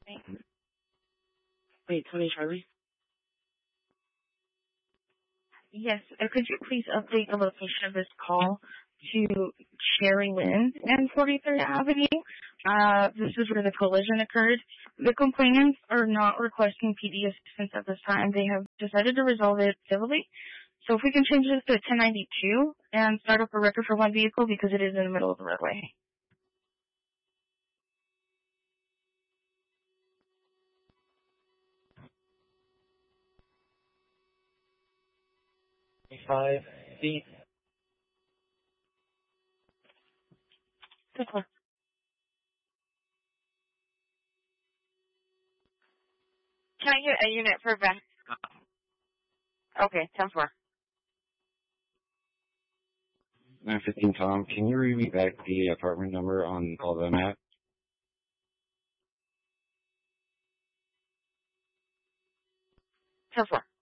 Wait, 20 Charlie? Yes, could you please update the location of this call to Cherry Lynn and 43rd Avenue? This is where the collision occurred. The complainants are not requesting PD assistance at this time. They have decided to resolve it civilly. So if we can change this to 1092 and start up a record for one vehicle because it is in the middle of the roadway. Five feet. Good luck. Can I get a unit for back? Okay, 10-4. 915 Tom, can you read me back the apartment number on all the map? 10-4.